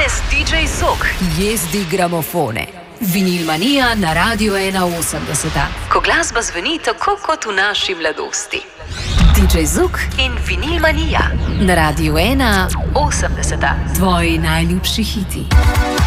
Danes DJ Zouk jezdi gramofone. Vinilmanija na Radiu 81. Ko glasba zveni tako kot v naši mladosti. DJ Zouk in Vinilmanija na Radiu 81. Tvoji najljubši hiti.